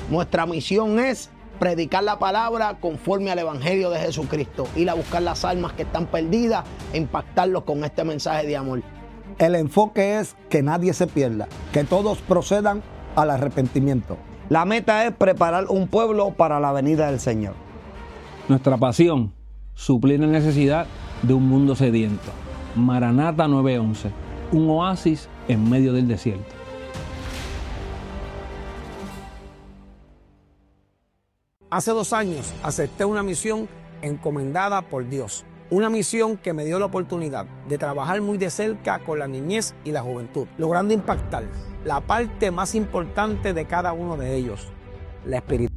Nuestra misión es predicar la palabra conforme al Evangelio de Jesucristo, ir a buscar las almas que están perdidas e impactarlos con este mensaje de amor. El enfoque es que nadie se pierda, que todos procedan al arrepentimiento. La meta es preparar un pueblo para la venida del Señor. Nuestra pasión, suplir la necesidad de un mundo sediento. Maranata 911, un oasis en medio del desierto. Hace 2 años acepté una misión encomendada por Dios. Una misión que me dio la oportunidad de trabajar muy de cerca con la niñez y la juventud, logrando impactar la parte más importante de cada uno de ellos, la espiritualidad.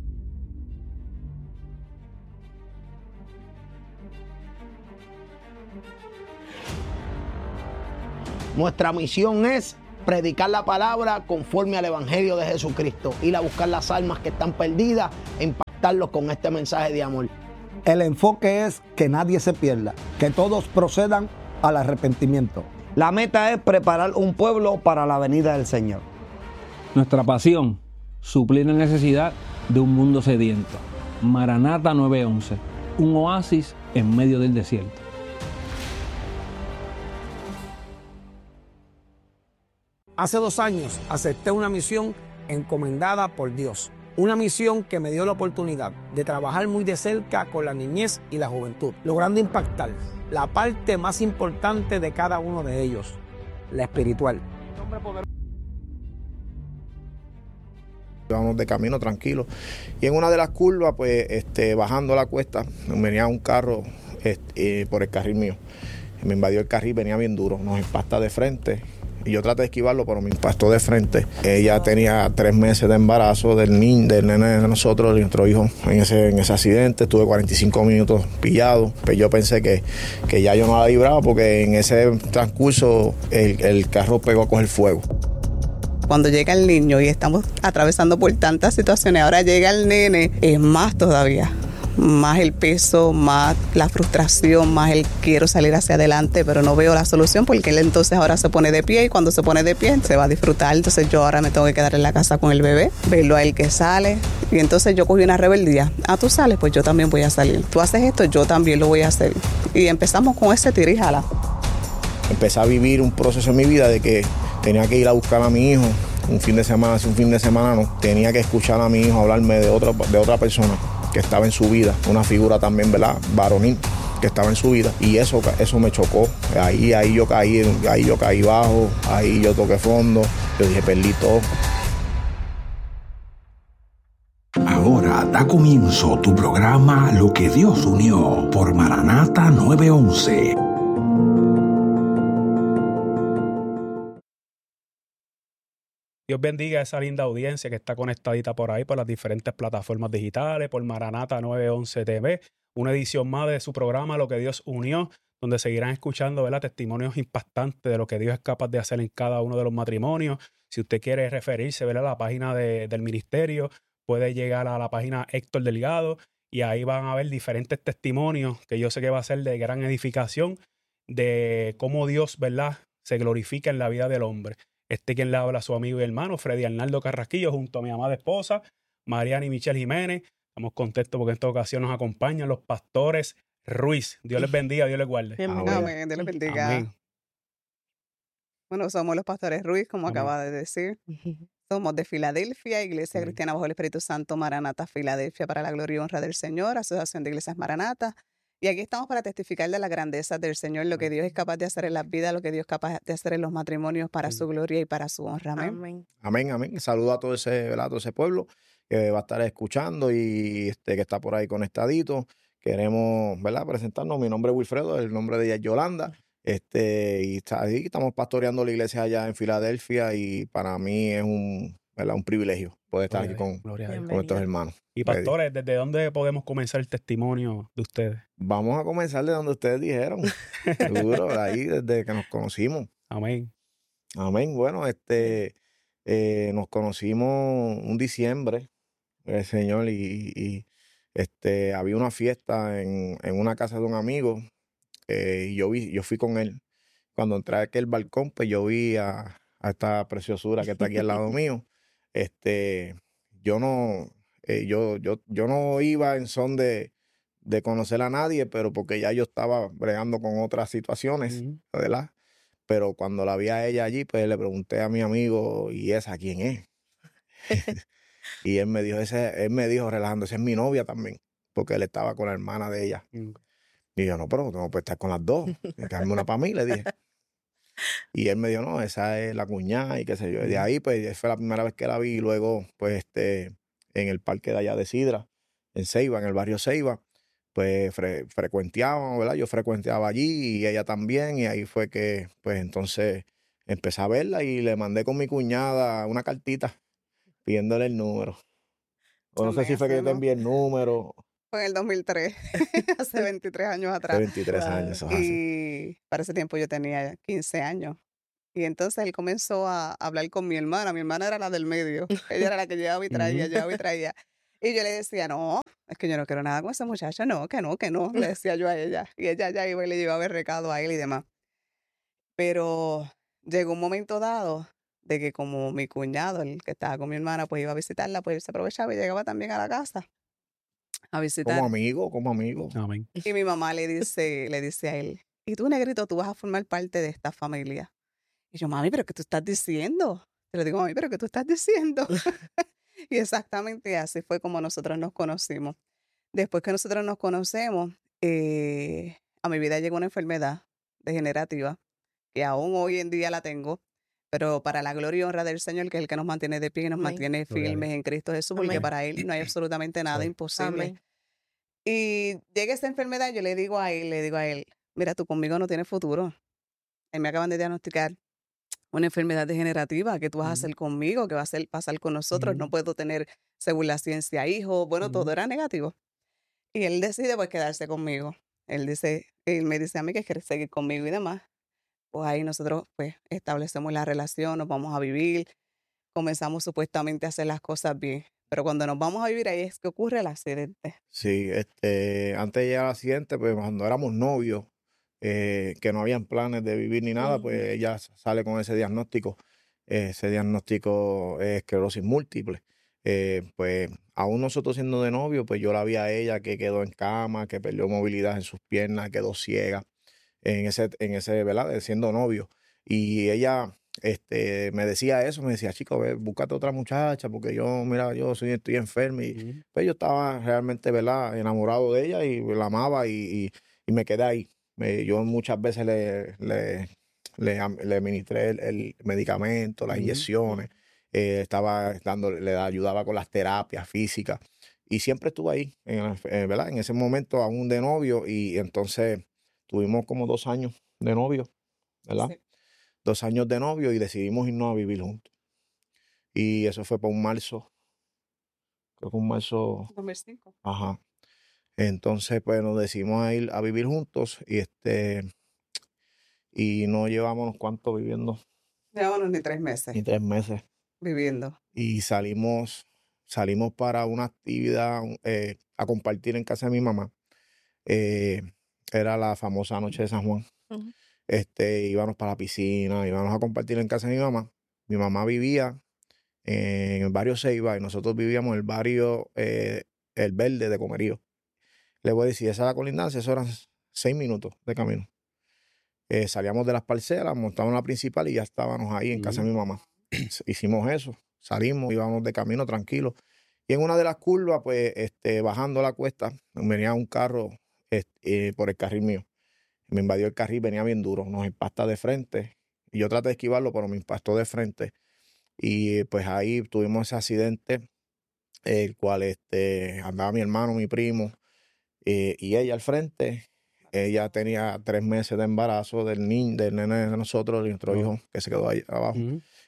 Nuestra misión es predicar la palabra conforme al Evangelio de Jesucristo, ir a buscar las almas que están perdidas e impactarlos con este mensaje de amor. El enfoque es que nadie se pierda, que todos procedan al arrepentimiento. La meta es preparar un pueblo para la venida del Señor. Nuestra pasión, suplir la necesidad de un mundo sediento. Maranata 911, un oasis en medio del desierto. Hace 2 años acepté una misión encomendada por Dios. Una misión que me dio la oportunidad de trabajar muy de cerca con la niñez y la juventud, logrando impactar la parte más importante de cada uno de ellos, la espiritual. Íbamos de camino tranquilo y en una de las curvas, pues bajando la cuesta, venía un carro por el carril mío. Me invadió el carril, venía bien duro, nos impacta de frente. Y yo traté de esquivarlo, pero me impactó de frente. Ella tenía 3 meses de embarazo del nene de nosotros, de nuestro hijo, en ese accidente. Estuve 45 minutos pillado. Pero yo pensé que ya yo no la libraba porque en ese transcurso el carro pegó a coger fuego. Cuando llega el niño y estamos atravesando por tantas situaciones, ahora llega el nene, es más todavía. Más el peso, más la frustración, más el quiero salir hacia adelante, pero no veo la solución porque él entonces ahora se pone de pie y cuando se pone de pie se va a disfrutar. Entonces yo ahora me tengo que quedar en la casa con el bebé, verlo a él que sale y entonces yo cogí una rebeldía. Tú sales, pues yo también voy a salir. Tú haces esto, yo también lo voy a hacer. Y empezamos con ese tira y jala. Empecé a vivir un proceso en mi vida de que tenía que ir a buscar a mi hijo un fin de semana, si un fin de semana no, tenía que escuchar a mi hijo hablarme de otra persona que estaba en su vida, una figura también, ¿verdad?, varonil, que estaba en su vida, y eso me chocó. Ahí yo caí bajo, ahí yo toqué fondo, yo dije, perdí todo. Ahora da comienzo tu programa Lo que Dios unió por Maranata 911. Dios bendiga a esa linda audiencia que está conectadita por ahí, por las diferentes plataformas digitales, por Maranata 911 TV, una edición más de su programa Lo que Dios unió, donde seguirán escuchando, ¿verdad?, testimonios impactantes de lo que Dios es capaz de hacer en cada uno de los matrimonios. Si usted quiere referirse, ¿verdad?, a la página del ministerio, puede llegar a la página Héctor Delgado y ahí van a ver diferentes testimonios que yo sé que va a ser de gran edificación de cómo Dios, ¿verdad?, se glorifica en la vida del hombre. Quien le habla, su amigo y hermano, Freddy Arnaldo Carrasquillo, junto a mi amada esposa, Mariana y Michelle Jiménez. Estamos contentos porque en esta ocasión nos acompañan los pastores Ruiz. Dios les bendiga, Dios les guarde. Amén, Dios les bendiga. Amén. Bueno, somos los pastores Ruiz, como acaba de decir. Somos de Filadelfia, Iglesia Cristiana bajo el Espíritu Santo, Maranata, Filadelfia, para la gloria y honra del Señor, Asociación de Iglesias Maranata. Y aquí estamos para testificar de la grandeza del Señor, lo que Dios es capaz de hacer en las vidas, lo que Dios es capaz de hacer en los matrimonios para su gloria y para su honra. Amén. Amén, amén. Saludo a todo ese pueblo que va a estar escuchando y que está por ahí conectadito. Queremos, ¿verdad?, presentarnos. Mi nombre es Wilfredo, el nombre de ella es Yolanda. Y estamos pastoreando la iglesia allá en Filadelfia y para mí es un privilegio poder estar aquí con estos hermanos. Y pastores, ¿desde dónde podemos comenzar el testimonio de ustedes? Vamos a comenzar de donde ustedes dijeron. Seguro, de ahí desde que nos conocimos. Amén. Amén. Bueno, nos conocimos un diciembre, el Señor, y había una fiesta en una casa de un amigo, y yo fui con él. Cuando entré a aquel balcón, pues yo vi a esta preciosura que está aquí al lado mío. Yo no Yo no iba en son de conocer a nadie, pero porque ya yo estaba bregando con otras situaciones, ¿verdad? Pero cuando la vi a ella allí, pues le pregunté a mi amigo, ¿y esa quién es? Y él me dijo relajando, esa es mi novia también, porque él estaba con la hermana de ella. Y yo, no, pero no puedo estar con las dos, déjame una para mí, le dije. Y él me dijo, no, esa es la cuñada y qué sé yo. Y de ahí, pues, fue la primera vez que la vi. Y luego, pues, en el parque de allá de Sidra, en Ceiba, en el barrio Ceiba, pues, frecuenteábamos, ¿verdad? Yo frecuenteaba allí y ella también. Y ahí fue que, pues, entonces empecé a verla y le mandé con mi cuñada una cartita pidiéndole el número. O no sé si fue que yo te envié el número. Fue en el 2003, hace 23 años atrás. Hace 23 años, eso es así. Y para ese tiempo yo tenía 15 años. Y entonces él comenzó a hablar con mi hermana. Mi hermana era la del medio. Ella era la que llevaba y traía, llevaba y traía. Y yo le decía, no, es que yo no quiero nada con esa muchacha, no, que no, que no. Le decía yo a ella. Y ella ya iba y le llevaba el recado a él y demás. Pero llegó un momento dado de que como mi cuñado, el que estaba con mi hermana, pues iba a visitarla, pues se aprovechaba y llegaba también a la casa a visitar. Como amigo. Amén. Y mi mamá le dice a él, y tú, negrito, tú vas a formar parte de esta familia. Y yo, mami, ¿pero qué tú estás diciendo? Te lo digo, mami, ¿pero qué tú estás diciendo? Y exactamente así fue como nosotros nos conocimos. Después que nosotros nos conocemos, a mi vida llegó una enfermedad degenerativa, que aún hoy en día la tengo, pero para la gloria y honra del Señor, que es el que nos mantiene de pie y nos mantiene firmes en Cristo Jesús, porque para Él no hay absolutamente nada imposible. Y llega esta enfermedad, yo le digo a él, mira, tú conmigo no tienes futuro. Él me acaban de diagnosticar una enfermedad degenerativa, ¿qué tú vas a hacer conmigo? ¿Qué va a pasar con nosotros? No puedo tener, según la ciencia, hijos. Bueno, todo era negativo. Y él decide pues quedarse conmigo. Él me dice a mí que quiere seguir conmigo y demás. Pues ahí nosotros pues establecemos la relación, nos vamos a vivir, comenzamos supuestamente a hacer las cosas bien. Pero cuando nos vamos a vivir ahí es que ocurre el accidente. Sí, antes de llegar al accidente, pues cuando éramos novios, que no habían planes de vivir ni nada, pues ella sale con ese diagnóstico. Ese diagnóstico es esclerosis múltiple. Pues aún nosotros siendo de novio, pues yo la vi a ella que quedó en cama, que perdió movilidad en sus piernas, quedó ciega en ese, ¿verdad? Siendo novio. Y ella me decía eso, me decía, chico, búscate otra muchacha, porque yo, mira, estoy enfermo. Y pues yo estaba realmente, ¿verdad? Enamorado de ella y la amaba y me quedé ahí. Yo muchas veces le ministré el medicamento, las inyecciones, le ayudaba con las terapias físicas y siempre estuve ahí, ¿verdad? En ese momento aún de novio y entonces tuvimos como 2 años de novio, ¿verdad? Sí. 2 años de novio y decidimos irnos a vivir juntos. Y eso fue por un marzo, creo que un marzo. 2005. Ajá. Entonces, pues nos decidimos a ir a vivir juntos y no llevábamos cuánto viviendo. Llevábamos ni 3 meses. Ni 3 meses. Viviendo. Y salimos para una actividad a compartir en casa de mi mamá. Era la famosa noche de San Juan. Íbamos para la piscina, íbamos a compartir en casa de mi mamá. Mi mamá vivía en el barrio Ceiba y nosotros vivíamos en el barrio El Verde de Comerío. Le voy a decir, esa era la colindancia, eso eran 6 minutos de camino. Salíamos de las parcelas, montamos la principal y ya estábamos ahí en casa de mi mamá. Hicimos eso, salimos, íbamos de camino tranquilos. Y en una de las curvas, pues, bajando la cuesta, venía un carro por el carril mío. Me invadió el carril, venía bien duro, nos impacta de frente. Y yo traté de esquivarlo, pero me impactó de frente. Y pues ahí tuvimos ese accidente, el cual andaba mi hermano, mi primo, y ella al frente. Ella tenía 3 meses de embarazo del nene de nosotros, de nuestro hijo, que se quedó ahí abajo.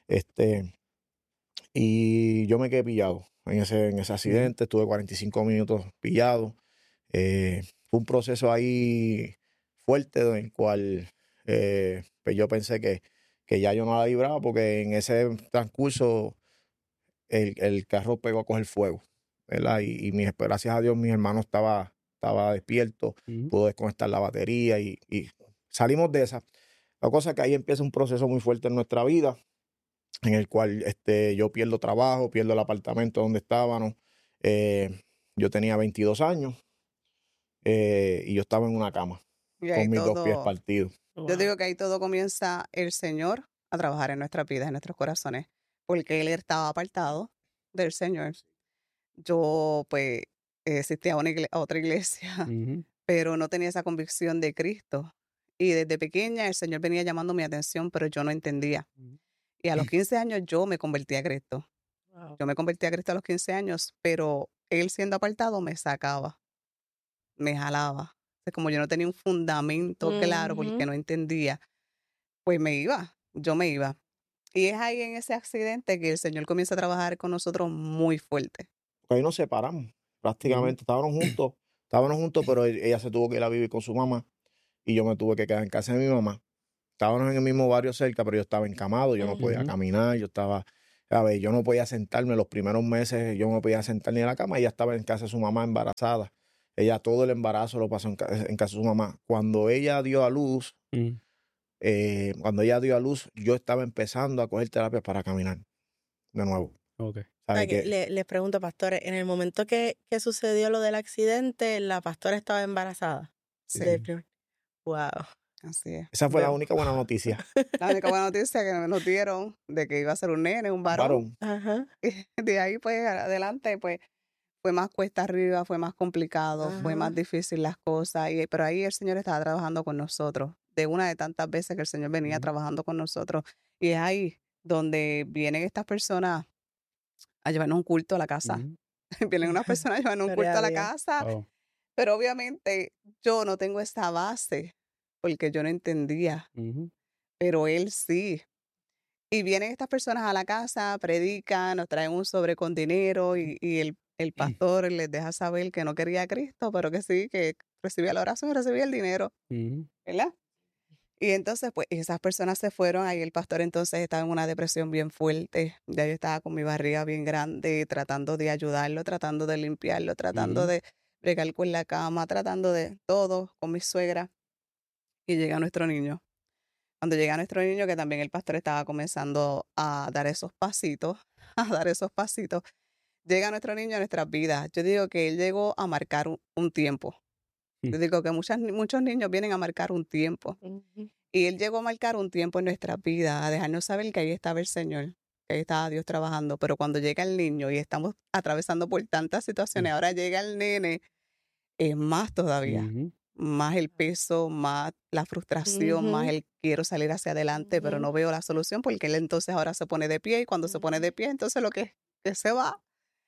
Y yo me quedé pillado en ese accidente. Estuve 45 minutos pillado. Fue un proceso ahí fuerte en el cual pues yo pensé que ya yo no la libraba, porque en ese transcurso el carro pegó a coger fuego, ¿verdad? Y gracias a Dios mi hermano estaba despierto, pudo desconectar la batería y salimos de esa. La cosa es que ahí empieza un proceso muy fuerte en nuestra vida, en el cual yo pierdo trabajo, pierdo el apartamento donde estábamos, Yo tenía 22 años y yo estaba en una cama Y ahí con mis dos pies todo, partidos. yo digo que ahí todo comienza el Señor a trabajar en nuestras vidas, en nuestros corazones, porque Él estaba apartado del Señor. Yo, pues, existía otra iglesia, Ujú. pero no tenía esa convicción de Cristo. Y desde pequeña el Señor venía llamando mi atención, pero yo no entendía. Y a los 15 años yo me convertí a Cristo. Wow. Yo me convertí a Cristo a los 15 años, pero Él siendo apartado me sacaba, me jalaba. O sea, como yo no tenía un fundamento claro porque Ujú. no entendía, pues yo me iba. Y es ahí en ese accidente que el Señor comienza a trabajar con nosotros muy fuerte. Porque ahí nos separamos, prácticamente. Estábamos juntos, pero ella se tuvo que ir a vivir con su mamá y yo me tuve que quedar en casa de mi mamá. Estábamos en el mismo barrio cerca, pero yo estaba encamado, yo no podía Ujú. caminar, yo no podía sentarme los primeros meses, yo no me podía sentar ni en la cama, ella estaba en casa de su mamá embarazada. Ella todo el embarazo lo pasó en casa de su mamá. Cuando ella dio a luz, yo estaba empezando a coger terapia para caminar de nuevo. Ok. ¿Sabe qué? Les pregunto, pastores, en el momento que sucedió lo del accidente, la pastora estaba embarazada. Sí, Wow. así es. Esa fue la única buena noticia. La única buena noticia que nos dieron de que iba a ser un nene, un varón. Ajá. Y de ahí, pues, adelante, pues, fue más cuesta arriba, fue más complicado, fue más Ajá. difícil las cosas. Pero ahí el Señor estaba trabajando con nosotros. De una de tantas veces que el Señor venía Ujú. trabajando con nosotros. Y es ahí donde vienen estas personas a llevarnos un culto a la casa. Ujú. Vienen unas personas a llevarnos un Gloria culto a a la Dios. casa. Wow. Pero obviamente yo no tengo esa base porque yo no entendía. Ujú. Pero Él sí. Y vienen estas personas a la casa, predican, nos traen un sobre con dinero y el pastor les deja saber que no quería a Cristo, pero que sí, que recibía la oración y recibía el dinero, Ujú. ¿verdad? Y entonces, pues, esas personas se fueron, ahí el pastor entonces estaba en una depresión bien fuerte, ya yo estaba con mi barriga bien grande, tratando de ayudarlo, tratando de limpiarlo, tratando Ujú. de bregar con la cama, tratando de todo con mi suegra, y llega nuestro niño. Cuando llega nuestro niño, que también el pastor estaba comenzando a dar esos pasitos, llega nuestro niño a nuestras vidas. Yo digo que él llegó a marcar un tiempo. Yo digo que muchos niños vienen a marcar un tiempo. Ujú. Y él llegó a marcar un tiempo en nuestras vidas, a dejarnos saber que ahí estaba el Señor, que ahí estaba Dios trabajando. Pero cuando llega el niño y estamos atravesando por tantas situaciones, ahora llega el nene, es más todavía. Ujú. Más el peso, más la frustración, más Ujú. el quiero salir hacia adelante, pero Ujú. no veo la solución porque él entonces ahora se pone de pie y cuando se pone de pie, entonces lo que se va,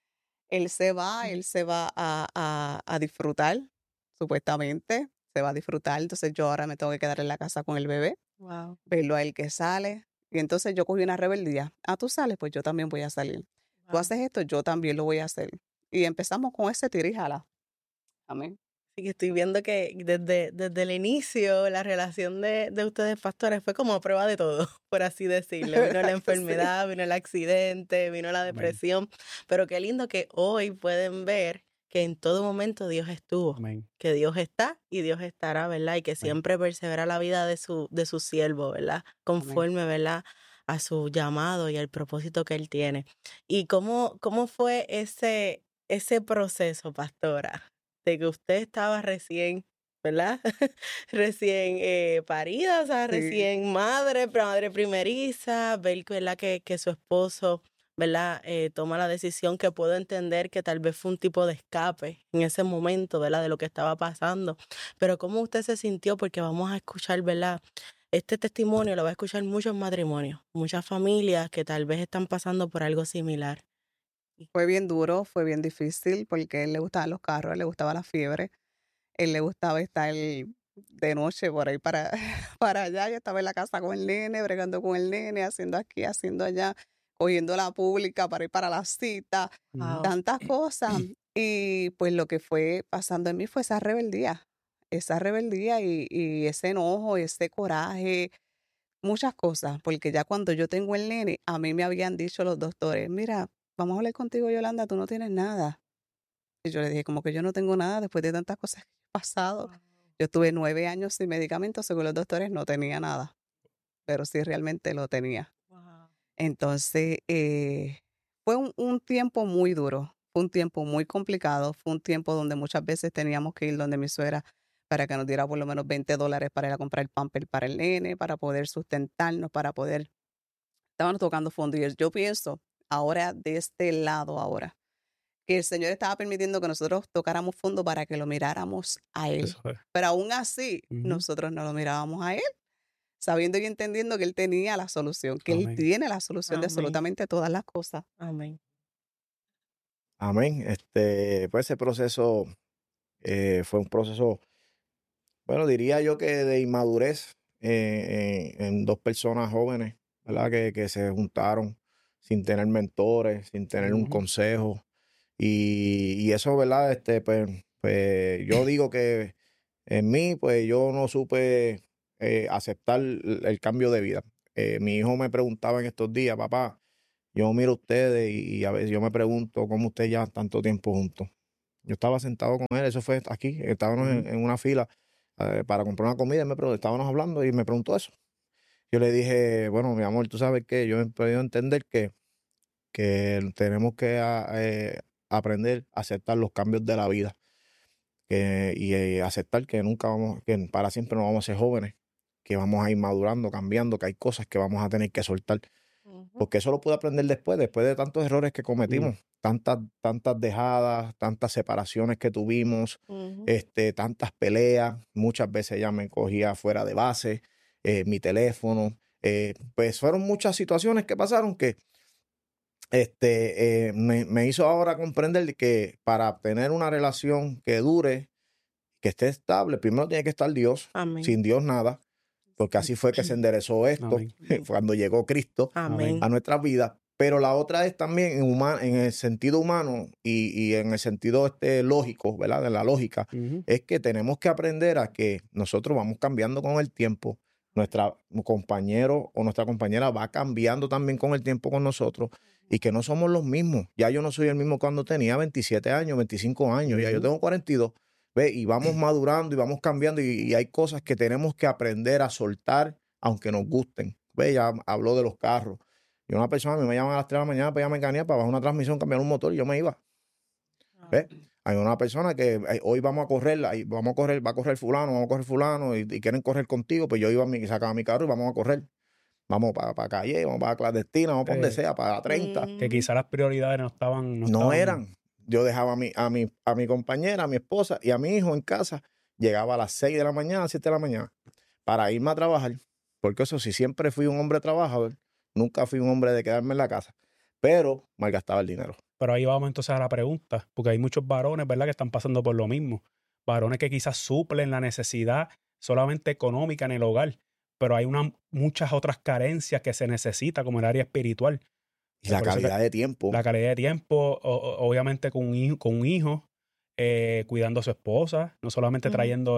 él se va a disfrutar, supuestamente, se va a disfrutar, entonces yo ahora me tengo que quedar en la casa con el bebé, Wow. verlo a él que sale, y entonces yo cogí una rebeldía, tú sales, pues yo también voy a salir, tú Wow. haces esto, yo también lo voy a hacer, y empezamos con ese tira y jala, amén. Así que estoy viendo que desde el inicio la relación de ustedes, pastores, fue como a prueba de todo, por así decirlo. Vino la Sí. enfermedad, vino el accidente, vino la Amén. depresión, pero qué lindo que hoy pueden ver que en todo momento Dios estuvo, Amén. que Dios está y Dios estará, ¿verdad? Y que siempre persevera la vida de su siervo, ¿verdad? Conforme, ¿verdad? A su llamado y al propósito que él tiene. ¿Y cómo fue ese proceso, pastora? De que usted estaba recién, ¿verdad? Recién parida, o sea, Sí. recién madre primeriza, ver, ¿verdad? Que su esposo, ¿verdad? Toma la decisión, que puedo entender que tal vez fue un tipo de escape en ese momento, ¿verdad? De lo que estaba pasando. Pero ¿cómo usted se sintió? Porque vamos a escuchar, ¿verdad? Este testimonio lo va a escuchar muchos matrimonios, muchas familias que tal vez están pasando por algo similar. Fue bien duro, fue bien difícil porque a él le gustaban los carros, a él le gustaba la fiebre, él le gustaba estar de noche por ahí para, para allá. Yo estaba en la casa con el nene, bregando con el nene, haciendo aquí, haciendo allá, cogiendo la pública para ir para la cita, Wow. tantas cosas. Y pues lo que fue pasando en mí fue esa rebeldía y ese enojo, ese coraje, muchas cosas, porque ya cuando yo tengo el nene, a mí me habían dicho los doctores, mira, vamos a hablar contigo, Yolanda, tú no tienes nada. Y yo le dije, como que yo no tengo nada después de tantas cosas que he pasado. Yo estuve 9 años sin medicamentos, según los doctores no tenía nada, pero sí realmente lo tenía. Wow. Entonces, fue un tiempo muy duro, Fue un tiempo muy complicado, fue un tiempo donde muchas veces teníamos que ir donde mi suegra para que nos diera por lo menos $20 para ir a comprar el pamper para el nene, para poder sustentarnos, para poder... Estábamos tocando fondo y yo pienso ahora de este lado ahora, que el Señor estaba permitiendo que nosotros tocáramos fondo para que lo miráramos a Él. Eso es. Pero aún así, nosotros no lo mirábamos a Él, sabiendo y entendiendo que Él tenía la solución, que Él Amén. tiene la solución de Amén. absolutamente todas las cosas. Amén. Amén. Pues ese proceso fue un proceso, bueno, diría yo que de inmadurez en dos personas jóvenes, ¿verdad? Que se juntaron sin tener mentores, sin tener un consejo. Y eso, ¿verdad? Pues yo digo que en mí, pues yo no supe aceptar el cambio de vida. Mi hijo me preguntaba en estos días, papá, yo miro a ustedes y a veces yo me pregunto cómo ustedes llevan tanto tiempo juntos. Yo estaba sentado con él, eso fue aquí, estábamos en una fila para comprar una comida, estábamos hablando y me preguntó eso. Yo le dije, bueno, mi amor, tú sabes que yo he podido entender que tenemos que aprender a aceptar los cambios de la vida y aceptar que que para siempre no vamos a ser jóvenes, que vamos a ir madurando, cambiando, que hay cosas que vamos a tener que soltar. Porque eso lo pude aprender después de tantos errores que cometimos, tantas dejadas, tantas separaciones que tuvimos, tantas peleas. Muchas veces ella me cogía fuera de base, mi teléfono. Pues fueron muchas situaciones que pasaron que me hizo ahora comprender que para tener una relación que dure, que esté estable, primero tiene que estar Dios. Amén. Sin Dios nada. Porque así fue que se enderezó esto cuando llegó Cristo Amén. a nuestras vidas. Pero la otra es también en el sentido humano y en el sentido lógico, ¿verdad? De la lógica, es que tenemos que aprender a que nosotros vamos cambiando con el tiempo. Nuestro compañero o nuestra compañera va cambiando también con el tiempo con nosotros y que no somos los mismos. Ya yo no soy el mismo cuando tenía 27 años, 25 años, ya yo tengo 42. ¿Ve? Y vamos madurando y vamos cambiando y hay cosas que tenemos que aprender a soltar aunque nos gusten. ¿Ve? Ya habló de los carros. Y una persona me llama a las 3 de la mañana para ir a Mecanía para bajar una transmisión, cambiar un motor y yo me iba. ¿Ve? Hay una persona que hoy vamos a correr, va a correr fulano y quieren correr contigo, pues yo iba y sacaba mi carro y vamos a correr. Vamos para Calle, vamos para Clandestina, vamos para donde sea, para la 30. Que quizás las prioridades no eran. Yo dejaba a mi compañera, a mi esposa y a mi hijo en casa. Llegaba a las 6 de la mañana, 7 de la mañana, para irme a trabajar. Porque eso sí, siempre fui un hombre trabajador. Nunca fui un hombre de quedarme en la casa. Pero malgastaba el dinero. Pero ahí vamos entonces a la pregunta. Porque hay muchos varones, ¿verdad?, que están pasando por lo mismo. Varones que quizás suplen la necesidad solamente económica en el hogar. Pero hay muchas otras carencias que se necesita, como el área espiritual. Y la calidad de tiempo. La calidad de tiempo, obviamente con un hijo, cuidando a su esposa, no solamente trayendo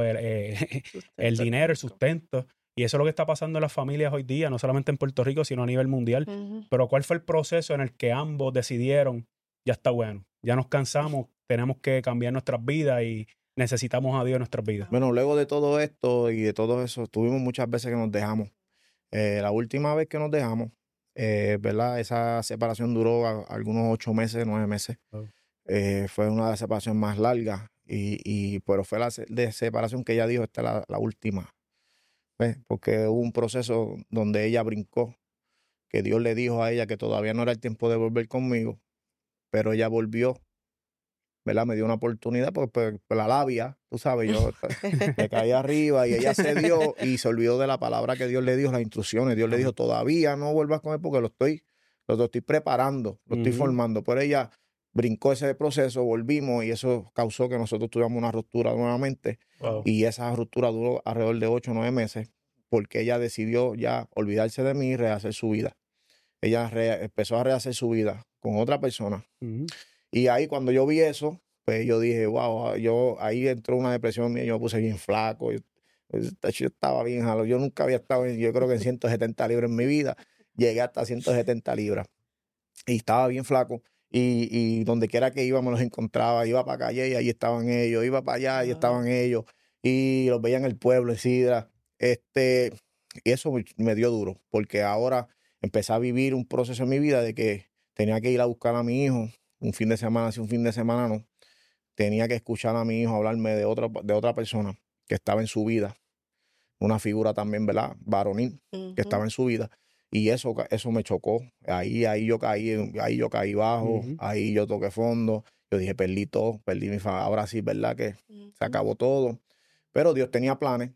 el dinero, el sustento. Y eso es lo que está pasando en las familias hoy día, no solamente en Puerto Rico, sino a nivel mundial. Pero ¿cuál fue el proceso en el que ambos decidieron, ya está bueno, ya nos cansamos, tenemos que cambiar nuestras vidas y necesitamos a Dios en nuestras vidas? Bueno, luego de todo esto y de todo eso, tuvimos muchas veces que nos dejamos. La última vez que nos dejamos, ¿verdad? Esa separación duró algunos 8 meses, 9 meses. Fue una de las separaciones más largas, pero fue la separación que ella dijo, esta es la última. ¿Ves? Porque hubo un proceso donde ella brincó, que Dios le dijo a ella que todavía no era el tiempo de volver conmigo, pero ella volvió, ¿verdad? Me dio una oportunidad, pues la labia, tú sabes, yo me caí arriba y ella se dio y se olvidó de la palabra que Dios le dio, las instrucciones. Dios le dijo, todavía no vuelvas con él porque lo estoy preparando, lo estoy formando. Pero ella brincó ese proceso, volvimos y eso causó que nosotros tuviéramos una ruptura nuevamente. Y esa ruptura duró alrededor de 8 o 9 meses porque ella decidió ya olvidarse de mí y rehacer su vida. Ella empezó a rehacer su vida con otra persona. Y ahí cuando yo vi eso, pues yo dije, wow, ahí entró una depresión mía, yo me puse bien flaco, yo estaba bien jalo. Yo nunca había estado, yo creo que en 170 libras en mi vida, llegué hasta 170 libras y estaba bien flaco. Y donde quiera que iba me los encontraba, iba para Calle y ahí estaban ellos, iba para allá y estaban ellos, y los veía en el pueblo, en Sidra. Y eso me dio duro, porque ahora empecé a vivir un proceso en mi vida de que tenía que ir a buscar a mi hijo un fin de semana sí, un fin de semana no, tenía que escuchar a mi hijo hablarme de otra persona que estaba en su vida, una figura también, ¿verdad? Varonil, que estaba en su vida. Y eso me chocó. Ahí yo caí bajo, ahí yo toqué fondo. Yo dije, perdí todo, perdí mi familia. Ahora sí, ¿verdad? Que se acabó todo. Pero Dios tenía planes.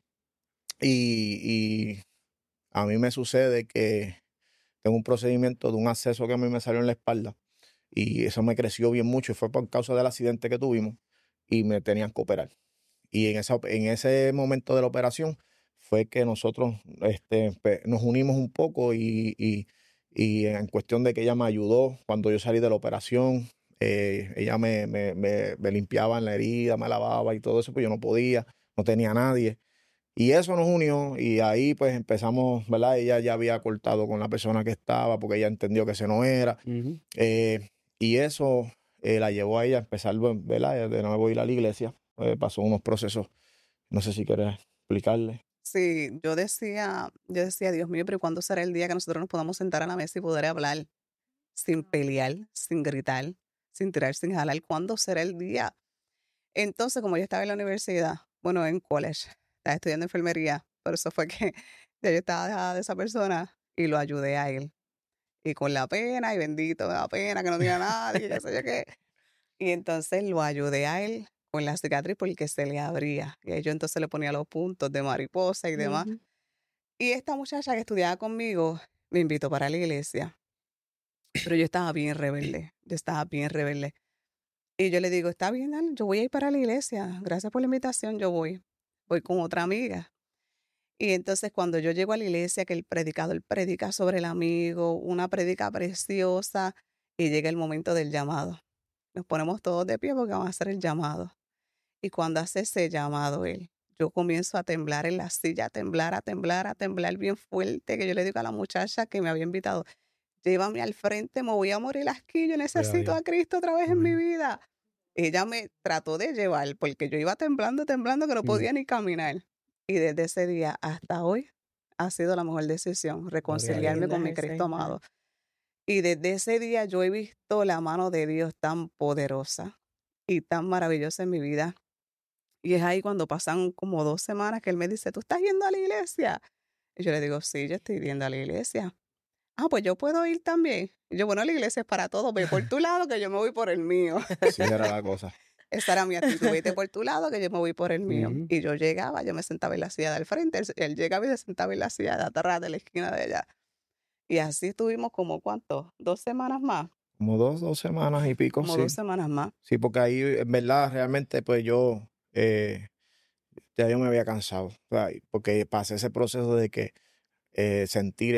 Y a mí me sucede que tengo un procedimiento de un acceso que a mí me salió en la espalda. Y eso me creció bien mucho. Y fue por causa del accidente que tuvimos. Y me tenían que operar. Y en ese momento de la operación fue que nosotros nos unimos un poco y en cuestión de que ella me ayudó cuando yo salí de la operación. Ella me limpiaba en la herida, me lavaba y todo eso, pues yo no podía, no tenía nadie. Y eso nos unió y ahí pues empezamos, ¿verdad? Ella ya había cortado con la persona que estaba porque ella entendió que ese no era. Y eso la llevó a ella a empezar, ¿verdad? De nuevo ir a la iglesia. Pasó unos procesos, no sé si quieres explicarle. Sí, yo decía, Dios mío, pero ¿cuándo será el día que nosotros nos podamos sentar a la mesa y poder hablar sin pelear, sin gritar, sin tirar, sin jalar? ¿Cuándo será el día? Entonces, como yo estaba en la universidad, bueno, en college, estaba estudiando enfermería, por eso fue que ya yo estaba dejada de esa persona y lo ayudé a él. Y con la pena, y bendito, me da pena que no diga nada, y qué sé yo qué. Y entonces lo ayudé a él con la cicatriz porque se le abría. Y ahí yo entonces le ponía los puntos de mariposa y demás. Y esta muchacha que estudiaba conmigo me invitó para la iglesia. Pero yo estaba bien rebelde. Y yo le digo, está bien, dale, yo voy a ir para la iglesia. Gracias por la invitación, yo voy. Voy con otra amiga. Y entonces cuando yo llego a la iglesia, que el predicador predica sobre el amigo, una predica preciosa, y llega el momento del llamado. Nos ponemos todos de pie porque vamos a hacer el llamado. Y cuando hace ese llamado él, yo comienzo a temblar en la silla, a temblar bien fuerte, que yo le digo a la muchacha que me había invitado, llévame al frente, me voy a morir aquí, yo necesito a Cristo otra vez en mi vida. Ella me trató de llevar porque yo iba temblando que no podía ni caminar. Y desde ese día hasta hoy ha sido la mejor decisión, reconciliarme con mi Cristo amado. Y desde ese día yo he visto la mano de Dios tan poderosa y tan maravillosa en mi vida. Y es ahí cuando pasan como 2 semanas que él me dice, ¿tú estás yendo a la iglesia? Y yo le digo, sí, yo estoy yendo a la iglesia. Ah, pues yo puedo ir también. Y yo, bueno, la iglesia es para todos, ve por tu lado que yo me voy por el mío. Sí, era la cosa. Esa era mi actitud, vete por tu lado que yo me voy por el mío. Y yo llegaba, yo me sentaba en la silla del frente, él llegaba y se sentaba en la silla de atrás, de la esquina de allá. Y así estuvimos como, ¿cuánto? 2 semanas más. Como 2 semanas y pico, como sí. 2 semanas más. Sí, porque ahí, en verdad, realmente, pues yo ya yo me había cansado. O sea, porque pasé ese proceso de que sentir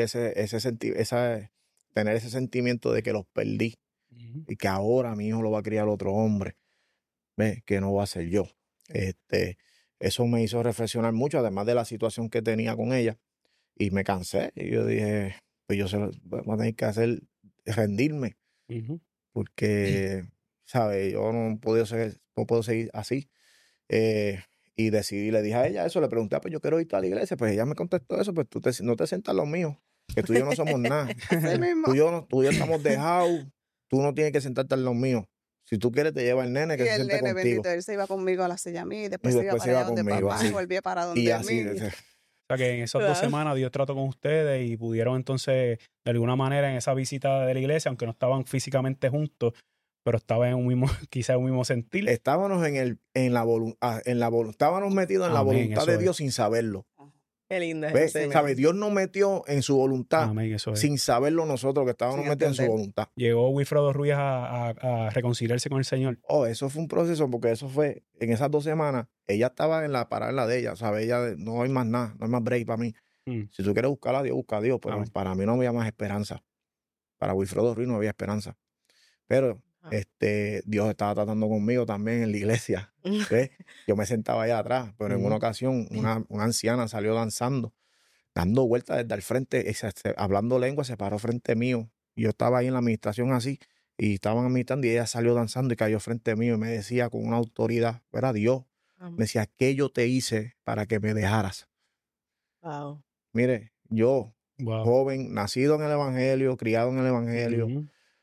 tener ese sentimiento de que los perdí y que ahora mi hijo lo va a criar otro hombre, ¿ves? Que no va a ser yo. Eso me hizo reflexionar mucho, además de la situación que tenía con ella, y me cansé. Y yo dije, pues yo voy a tener que hacer, rendirme, porque, ¿sabes? Yo no puedo seguir así. Y decidí, le dije a ella eso, le pregunté, pues yo quiero ir a la iglesia, pues ella me contestó eso, pues tú no te sientas los míos, que tú y yo no somos nada. Tú y yo estamos dejados, tú no tienes que sentarte en los míos. Si tú quieres te lleva el nene que y se el siente nene, contigo. bendito, él se iba conmigo a la silla a mí, después Y se iba después para allá se iba donde conmigo, papá, así. y volvía para donde Y mí. así, O sea que en esas 2 semanas Dios trató con ustedes y pudieron entonces, de alguna manera, en esa visita de la iglesia, aunque no estaban físicamente juntos, pero estaban en un mismo, quizás un mismo sentir. Estábamos estábamos metidos en la Amén, voluntad eso de es. Dios sin saberlo. Qué lindo es ¿Ves? eso. ¿Sabes? Dios nos metió en su voluntad Amén, eso es. sin saberlo nosotros, que estábamos Sin metidos en su entender. voluntad. Llegó Wilfredo Ruiz a reconciliarse con el Señor. Oh, eso fue un proceso, porque eso fue, en esas 2 semanas, ella estaba en la parada de ella, ¿sabes? Ella, no hay más nada, no hay más break para mí. Si tú quieres buscar a Dios, busca a Dios, pero Amén. para mí no había más esperanza. Para Wilfredo Ruiz no había esperanza. Pero Dios estaba tratando conmigo también en la iglesia. ¿Ves? Yo me sentaba allá atrás, pero en una ocasión una anciana salió danzando, dando vueltas desde el frente, hablando lengua, se paró frente mío. Y yo estaba ahí en la administración así, y estaban administrando, y ella salió danzando y cayó frente mío y me decía con una autoridad, era Dios, me decía, ¿qué yo te hice para que me dejaras? Wow. Mire, yo, Wow. joven, nacido en el evangelio, criado en el evangelio,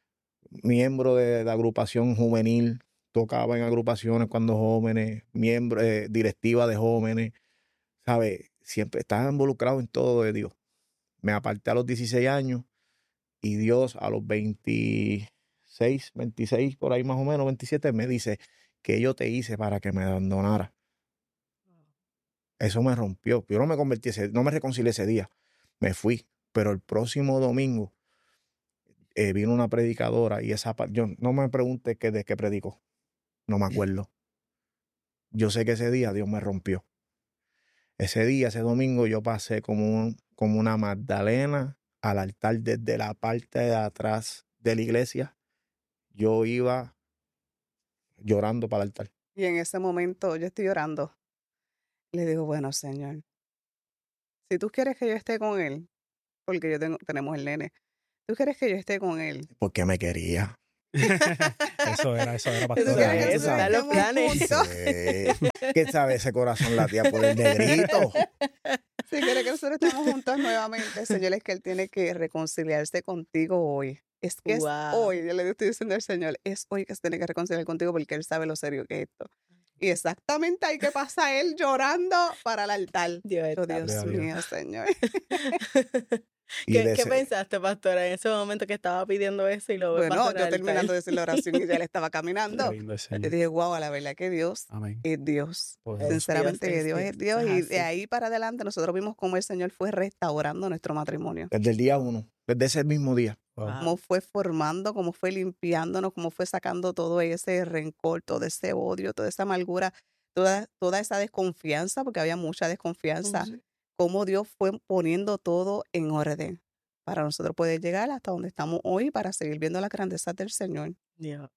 miembro de la agrupación juvenil, tocaba en agrupaciones cuando jóvenes, miembro directiva de jóvenes, ¿sabes? Siempre estaba involucrado en todo de Dios. Me aparté a los 16 años y Dios a los 26, por ahí más o menos, 27, me dice que yo te hice para que me abandonara. Eso me rompió. Yo no me convertí, no me reconcilié ese día. Me fui. Pero el próximo domingo vino una predicadora y yo no me pregunte de qué predicó. No me acuerdo. Yo sé que ese día Dios me rompió. Ese día, ese domingo, yo pasé como una Magdalena al altar desde la parte de atrás de la iglesia. Yo iba llorando para el altar. Y en ese momento yo estoy llorando. Le digo, bueno, Señor, si tú quieres que yo esté con él, porque tenemos el nene, tú quieres que yo esté con él. Porque me quería. Eso era, pastora. Eso era los planes. ¿Qué sabe ese corazón latía por el negrito? Si quiere que nosotros estemos juntos nuevamente, Señor, es que él tiene que reconciliarse contigo hoy. Es que es hoy, yo le estoy diciendo al Señor, es hoy que se tiene que reconciliar contigo porque él sabe lo serio que es esto. Y exactamente ahí que pasa él llorando para el altar. Dios mío, Señor. ¿Qué pensaste, pastora, en ese momento que estaba pidiendo eso y lo ves? Bueno, yo terminando de decir la oración y ya él estaba caminando. Le dije, wow, la verdad que Dios es Dios. Sinceramente que Dios es Dios. Y de ahí para adelante nosotros vimos cómo el Señor fue restaurando nuestro matrimonio. Desde el día 1, desde ese mismo día. Cómo fue formando, cómo fue limpiándonos, cómo fue sacando todo ese rencor, todo ese odio, toda esa amargura, toda esa desconfianza, porque había mucha desconfianza. Cómo Dios fue poniendo todo en orden para nosotros poder llegar hasta donde estamos hoy para seguir viendo la grandeza del Señor. Yeah.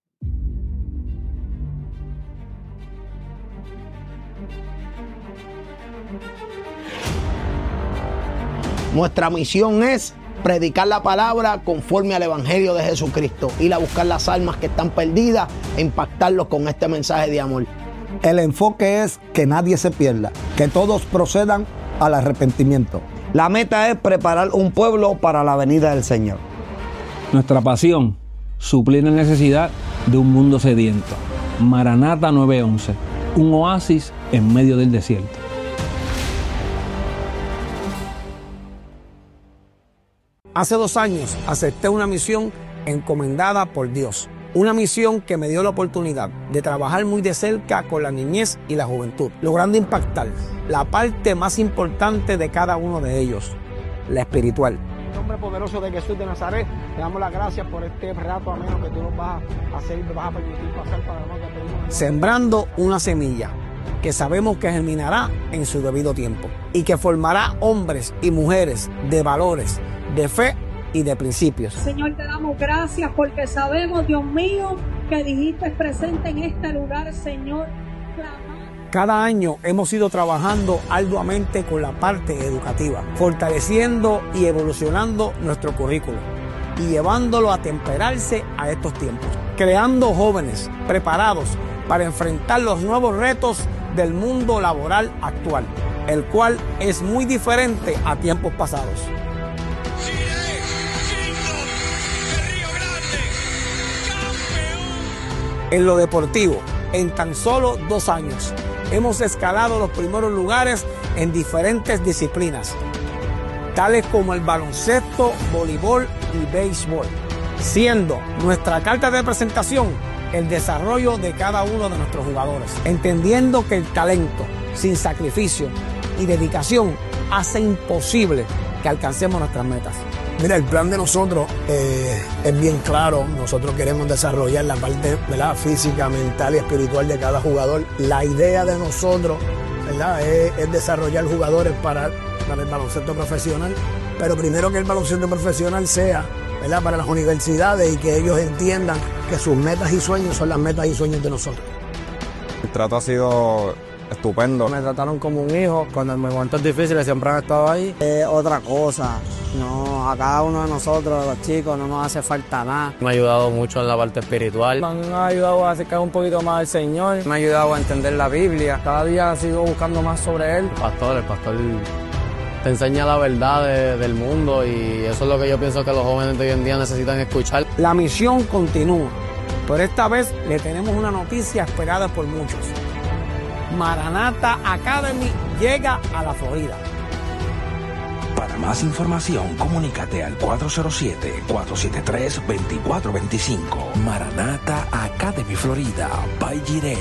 Nuestra misión es predicar la palabra conforme al Evangelio de Jesucristo, ir a buscar las almas que están perdidas e impactarlos con este mensaje de amor. El enfoque es que nadie se pierda, que todos procedan al arrepentimiento. La meta es preparar un pueblo para la venida del Señor. Nuestra pasión, suplir la necesidad de un mundo sediento. Maranata 911, un oasis en medio del desierto. Hace 2 años acepté una misión encomendada por Dios. Una misión que me dio la oportunidad de trabajar muy de cerca con la niñez y la juventud, logrando impactar la parte más importante de cada uno de ellos, la espiritual. En el nombre poderoso de Jesús de Nazaret, te damos las gracias por este rato ameno que tú nos vas a hacer y nos vas a permitir pasar para nosotros. Sembrando una semilla que sabemos que germinará en su debido tiempo y que formará hombres y mujeres de valores, de fe y de principios. Señor, te damos gracias porque sabemos, Dios mío, que dijiste presente en este lugar, Señor. Cada año hemos ido trabajando arduamente con la parte educativa, fortaleciendo y evolucionando nuestro currículo y llevándolo a temperarse a estos tiempos, creando jóvenes preparados para enfrentar los nuevos retos del mundo laboral actual, el cual es muy diferente a tiempos pasados. En lo deportivo, en tan solo 2 años, hemos escalado los primeros lugares en diferentes disciplinas, tales como el baloncesto, voleibol y béisbol, siendo nuestra carta de presentación el desarrollo de cada uno de nuestros jugadores, entendiendo que el talento, sin sacrificio y dedicación, hace imposible que alcancemos nuestras metas. Mira, el plan de nosotros es bien claro. Nosotros queremos desarrollar la parte, ¿verdad?, física, mental y espiritual de cada jugador. La idea de nosotros, ¿verdad?, es desarrollar jugadores para el baloncesto profesional, pero primero que el baloncesto profesional sea, ¿verdad?, para las universidades y que ellos entiendan que sus metas y sueños son las metas y sueños de nosotros. El trato ha sido estupendo. Me trataron como un hijo. Cuando en momentos difíciles siempre han estado ahí. Otra cosa, no, a cada uno de nosotros, los chicos, no nos hace falta nada. Me ha ayudado mucho en la parte espiritual. Me han ayudado a acercar un poquito más al Señor. Me ha ayudado a entender la Biblia. Cada día sigo buscando más sobre Él. El pastor te enseña la verdad del mundo y eso es lo que yo pienso que los jóvenes de hoy en día necesitan escuchar. La misión continúa, pero esta vez le tenemos una noticia esperada por muchos. Maranata Academy llega a la Florida. Para más información, comunícate al 407-473-2425. Maranata Academy Florida, by Jiré.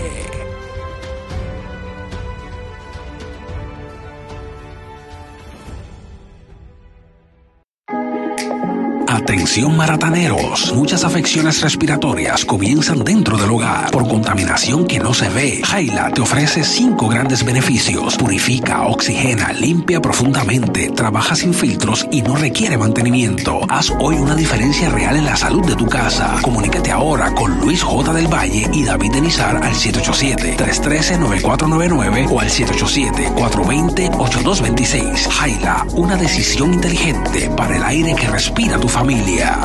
Atención marataneros, muchas afecciones respiratorias comienzan dentro del hogar por contaminación que no se ve. Jaila te ofrece 5 grandes beneficios. Purifica, oxigena, limpia profundamente, trabaja sin filtros y no requiere mantenimiento. Haz hoy una diferencia real en la salud de tu casa. Comunícate ahora con Luis J. del Valle y David Denizar al 787-313-9499 o al 787-420-8226. Jaila, una decisión inteligente para el aire que respira tu familia.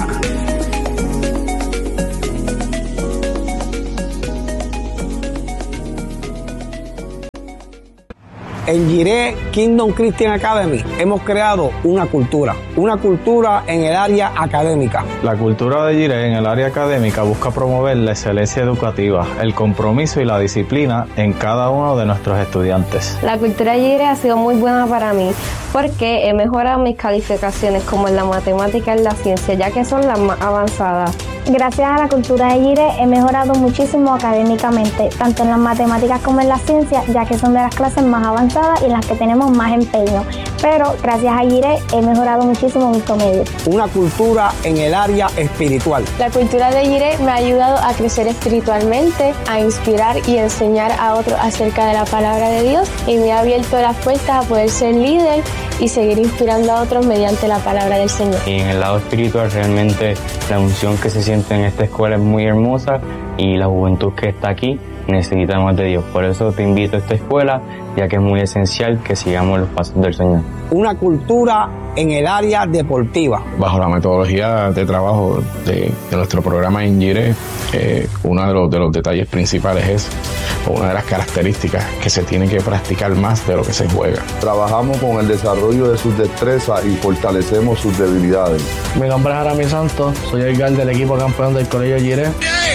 En Jiré Kingdom Christian Academy hemos creado una cultura en el área académica. La cultura de Jiré en el área académica busca promover la excelencia educativa, el compromiso y la disciplina en cada uno de nuestros estudiantes. La cultura de Jiré ha sido muy buena para mí porque he mejorado mis calificaciones como en la matemática y en la ciencia, ya que son las más avanzadas. Gracias a la cultura de Jiré he mejorado muchísimo académicamente, tanto en las matemáticas como en la ciencia, ya que son de las clases más avanzadas y en las que tenemos más empeño. Pero gracias a Jiré he mejorado muchísimo mi promedio. Una cultura en el área espiritual. La cultura de Jiré me ha ayudado a crecer espiritualmente, a inspirar y enseñar a otros acerca de la palabra de Dios y me ha abierto las puertas a poder ser líder y seguir inspirando a otros mediante la palabra del Señor. Y en el lado espiritual realmente la unción que se siente en esta escuela es muy hermosa y la juventud que está aquí necesita más de Dios. Por eso te invito a esta escuela, ya que es muy esencial que sigamos los pasos del Señor. Una cultura en el área deportiva. Bajo la metodología de trabajo de nuestro programa en Jiré, uno de los detalles principales es, o una de las características, que se tiene que practicar más de lo que se juega. Trabajamos con el desarrollo de sus destrezas y fortalecemos sus debilidades. Mi nombre es Aramí Santos, soy el guard del equipo campeón del Colegio Jiré.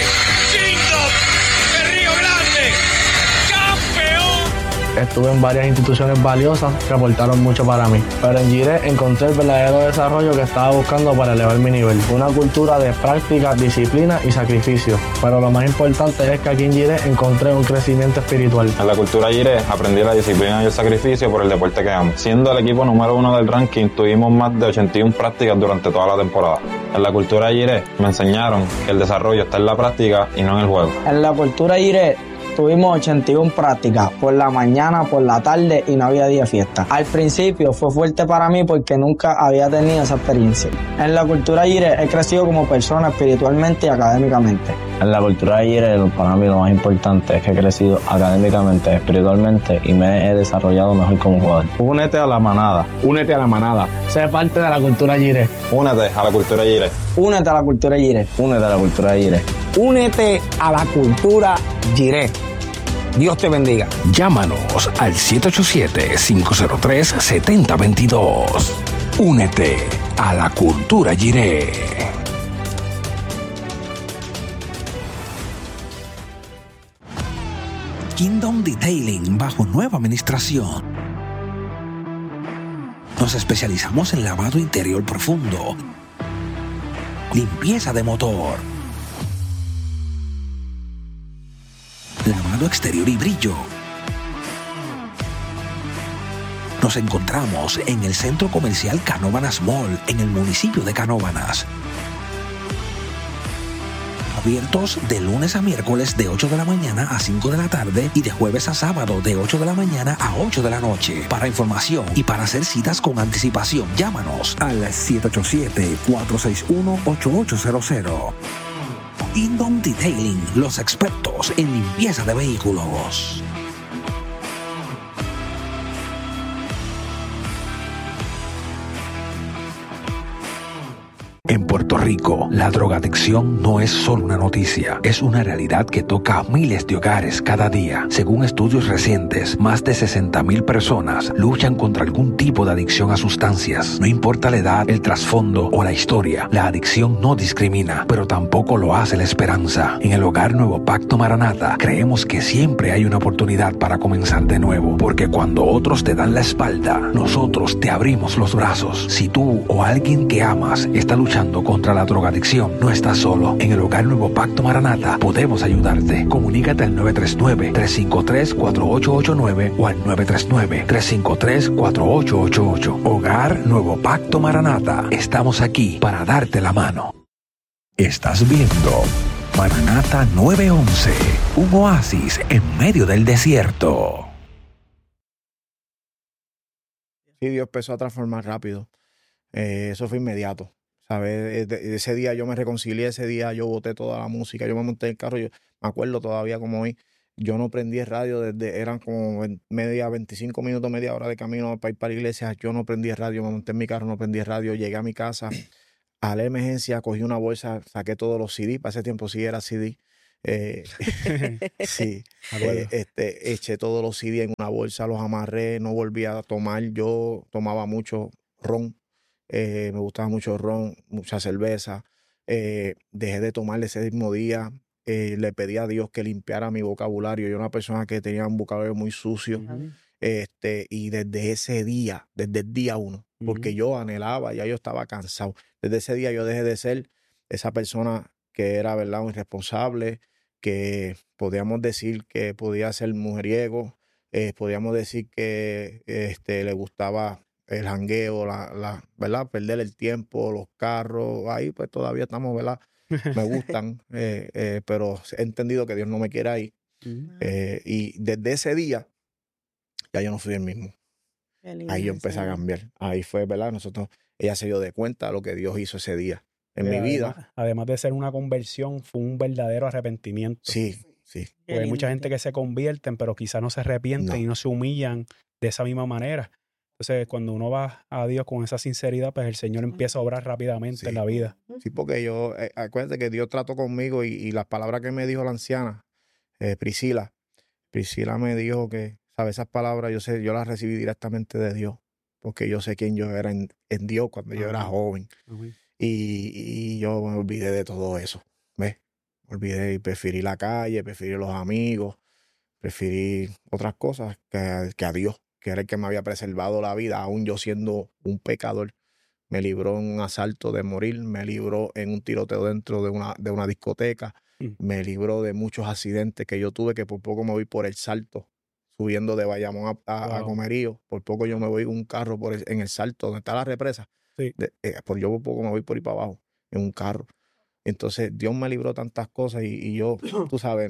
Estuve en varias instituciones valiosas que aportaron mucho para mí. Pero en Jiré encontré el verdadero desarrollo que estaba buscando para elevar mi nivel. Una cultura de práctica, disciplina y sacrificio. Pero lo más importante es que aquí en Jiré encontré un crecimiento espiritual. En la cultura Jiré aprendí la disciplina y el sacrificio por el deporte que amo. Siendo el equipo número 1 del ranking, tuvimos más de 81 prácticas durante toda la temporada. En la cultura Jiré me enseñaron que el desarrollo está en la práctica y no en el juego. En la cultura Jiré tuvimos 81 prácticas, por la mañana, por la tarde y no había día fiesta. Al principio fue fuerte para mí porque nunca había tenido esa experiencia. En la cultura Jiré he crecido como persona espiritualmente y académicamente. En la cultura de Jiré, para mí lo más importante es que he crecido académicamente, espiritualmente y me he desarrollado mejor como jugador. Únete a la manada. Únete a la manada. Sé parte de la cultura Jiré. Únete a la cultura Jiré. Únete a la cultura Jiré. Únete a la cultura Jiré. Únete a la cultura Jiré. Dios te bendiga. Llámanos al 787-503-7022. Únete a la cultura Jiré. Kingdom Detailing bajo nueva administración. Nos especializamos en lavado interior profundo, limpieza de motor, lavado exterior y brillo. Nos encontramos en el Centro Comercial Canóvanas Mall, en el municipio de Canóvanas. Abiertos de lunes a miércoles de 8 de la mañana a 5 de la tarde y de jueves a sábado de 8 de la mañana a 8 de la noche. Para información y para hacer citas con anticipación, llámanos al 787-461-8800. Kingdom Detailing, los expertos en limpieza de vehículos. En Puerto Rico. La drogadicción no es solo una noticia, es una realidad que toca a miles de hogares cada día. Según estudios recientes, más de 60,000 personas luchan contra algún tipo de adicción a sustancias. No importa la edad, el trasfondo o la historia, la adicción no discrimina, pero tampoco lo hace la esperanza. En el Hogar Nuevo Pacto Maranata, creemos que siempre hay una oportunidad para comenzar de nuevo, porque cuando otros te dan la espalda, nosotros te abrimos los brazos. Si tú o alguien que amas está luchando contra la drogadicción, no estás solo. En el Hogar Nuevo Pacto Maranata podemos ayudarte. Comunícate al 939-353-4889 o al 939-353-4888. Hogar Nuevo Pacto Maranata. Estamos aquí para darte la mano. Estás viendo Maranata 911, un oasis en medio del desierto. Sí, Dios empezó a transformar rápido. Eso fue inmediato. ¿Sabes? Ese día yo me reconcilié, ese día yo boté toda la música, yo me monté en el carro, yo me acuerdo todavía como hoy, yo no prendí el radio eran como 25 minutos, media hora de camino para ir para la iglesia, yo no prendí el radio, me monté en mi carro, no prendí el radio, llegué a mi casa, a la emergencia, cogí una bolsa, saqué todos los CD, para ese tiempo sí era CD, sí, eché todos los CD en una bolsa, los amarré, no volví a tomar, yo tomaba mucho ron, me gustaba mucho el ron, mucha cerveza, dejé de tomar ese mismo día, le pedí a Dios que limpiara mi vocabulario, yo era una persona que tenía un vocabulario muy sucio, y desde ese día, desde el día 1, porque yo anhelaba, ya yo estaba cansado, desde ese día yo dejé de ser esa persona que era, ¿verdad?, un irresponsable, que podíamos decir que podía ser mujeriego, podíamos decir que le gustaba el jangueo, ¿verdad?, perder el tiempo, los carros, ahí pues todavía estamos, ¿verdad?, me gustan, pero he entendido que Dios no me quiere ahí, y desde ese día ya yo no fui el mismo. Ahí yo empecé a cambiar, ahí fue, ¿verdad?, ella se dio de cuenta de lo que Dios hizo ese día en mi vida. Además de ser una conversión, fue un verdadero arrepentimiento. Sí, sí. Porque hay mucha gente que se convierten, pero quizás no se arrepienten y no se humillan de esa misma manera. Entonces, cuando uno va a Dios con esa sinceridad, pues el Señor empieza a obrar rápidamente en la vida. Sí, porque yo, acuérdate que Dios trató conmigo y las palabras que me dijo la anciana, Priscila me dijo que, ¿sabes? Esas palabras yo las recibí directamente de Dios, porque yo sé quién yo era en Dios cuando yo era joven. Y yo me olvidé de todo eso, ¿ves? Me olvidé y preferí la calle, preferí los amigos, preferí otras cosas que a Dios, que era el que me había preservado la vida, aún yo siendo un pecador. Me libró en un asalto de morir, me libró en un tiroteo dentro de una discoteca, me libró de muchos accidentes que yo tuve, que por poco me voy por el Salto, subiendo de Bayamón a Comerío. Por poco yo me voy en un carro en el Salto, donde está la represa. Yo por poco me voy por ahí para abajo, en un carro. Entonces Dios me libró tantas cosas y yo, tú sabes,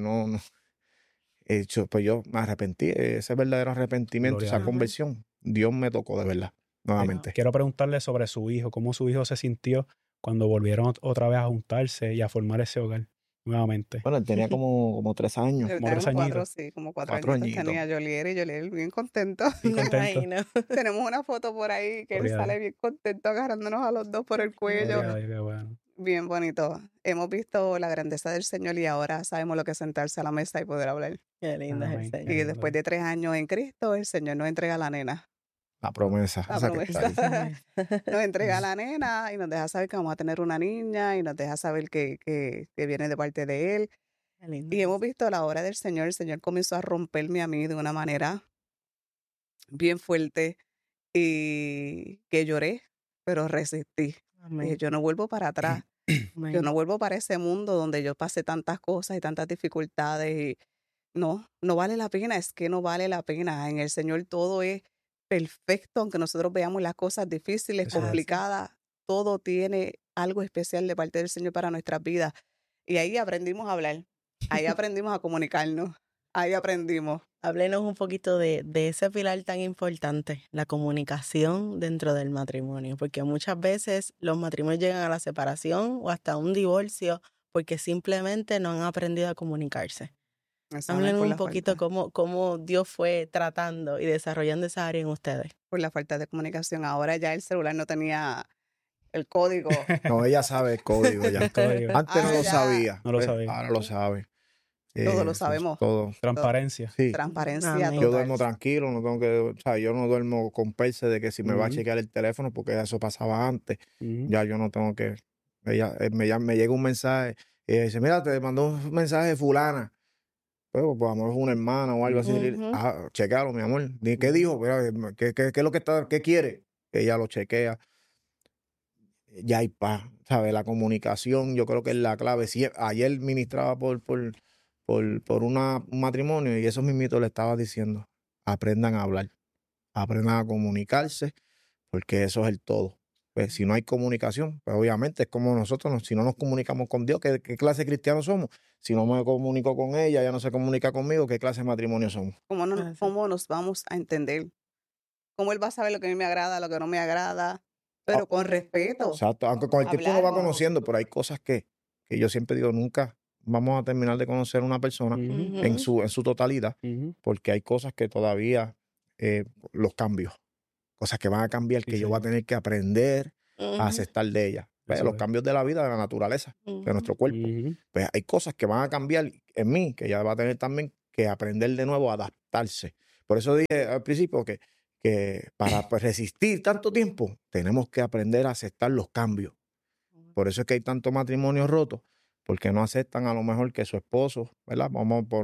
pues yo me arrepentí, ese verdadero arrepentimiento, esa conversión, Dios me tocó de verdad, nuevamente. Quiero preguntarle sobre su hijo, cómo su hijo se sintió cuando volvieron otra vez a juntarse y a formar ese hogar nuevamente. Bueno, él tenía como 3 años. Como 4 añitos tenía Yolier bien contento. Tenemos una foto por ahí que él sale bien contento agarrándonos a los dos por el cuello. Qué bueno. Bien bonito. Hemos visto la grandeza del Señor y ahora sabemos lo que es sentarse a la mesa y poder hablar. Qué lindo es el Señor. Y después de 3 años en Cristo, el Señor nos entrega a la nena. La promesa. Nos entrega a la nena y nos deja saber que vamos a tener una niña y nos deja saber que viene de parte de Él. Y hemos visto la obra del Señor. El Señor comenzó a romperme a mí de una manera bien fuerte y que lloré, pero resistí. Yo no vuelvo para atrás. Yo no vuelvo para ese mundo donde yo pasé tantas cosas y tantas dificultades. Y no vale la pena. Es que no vale la pena. En el Señor todo es perfecto, aunque nosotros veamos las cosas difíciles, complicadas, todo tiene algo especial de parte del Señor para nuestras vidas. Y ahí aprendimos a hablar, ahí aprendimos a comunicarnos, ahí aprendimos. Háblenos un poquito de ese pilar tan importante, la comunicación dentro del matrimonio, porque muchas veces los matrimonios llegan a la separación o hasta un divorcio porque simplemente no han aprendido a comunicarse. Háblenos un poquito cómo Dios fue tratando y desarrollando esa área en ustedes. Por la falta de comunicación. Ahora ya el celular no tenía El código. No, ella sabe el código ya. Antes no lo sabía. No lo sabía. Ahora lo sabe. Todos lo sabemos. Todo. Transparencia. Sí. Transparencia. Yo duermo tranquilo, no tengo que, o sea, yo no duermo con perse de que si me va a chequear el teléfono, porque eso pasaba antes. Ya yo no tengo que. Ella me llega un mensaje y ella dice, mira, te mandó un mensaje de fulana. Pues a lo mejor es una hermana o algo así. Chequealo, mi amor. ¿Qué dijo? Mira, ¿qué es lo que está, qué quiere? Ella lo chequea. Ya hay paz, ¿sabes? La comunicación, yo creo que es la clave. Ayer ministraba por un matrimonio y esos mismitos le estaba diciendo, aprendan a hablar, aprendan a comunicarse, porque eso es el todo. Pues, si no hay comunicación, pues obviamente es como nosotros, si no nos comunicamos con Dios, ¿qué clase de cristianos somos? Si no me comunico con ella no se comunica conmigo, ¿qué clase de matrimonio somos? ¿Cómo nos vamos a entender? ¿Cómo él va a saber lo que a mí me agrada, lo que no me agrada? Pero con respeto. Exacto, aunque con el tiempo uno va conociendo, pero hay cosas que yo siempre digo, nunca vamos a terminar de conocer a una persona en su totalidad, porque hay cosas que todavía, los cambios, cosas que van a cambiar, que yo voy a tener que aprender a aceptar de ellas. Los cambios de la vida, de la naturaleza, de nuestro cuerpo. Pues hay cosas que van a cambiar en mí, que ella va a tener también que aprender de nuevo a adaptarse. Por eso dije al principio que para resistir tanto tiempo, tenemos que aprender a aceptar los cambios. Por eso es que hay tantos matrimonios rotos, porque no aceptan a lo mejor que su esposo, ¿verdad?